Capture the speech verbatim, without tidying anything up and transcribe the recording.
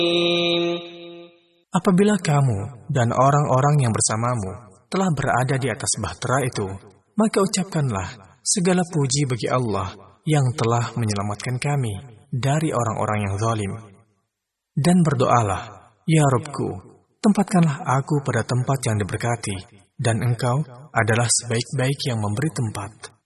Apabila kamu dan orang-orang yang bersamamu telah berada di atas bahtera itu, maka ucapkanlah segala puji bagi Allah yang telah menyelamatkan kami dari orang-orang yang zalim. Dan berdoalah, Ya Rabbku, tempatkanlah aku pada tempat yang diberkati, dan Engkau adalah sebaik-baik yang memberi tempat.